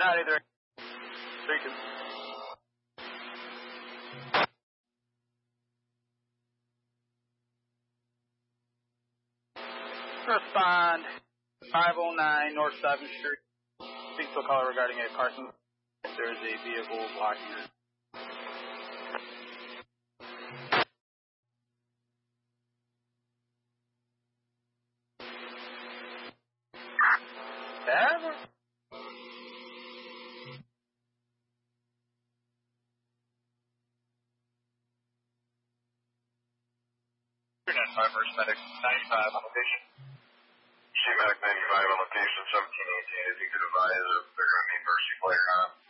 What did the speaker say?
Not either. 3-2. Respond 509 North 7th Street. Speak to a caller regarding a parking. There is a vehicle blocking it. Ever? 395 First Medic 95 on location. Medic 95 on location, 1718. If you could advise if they're going to need mercy play or not.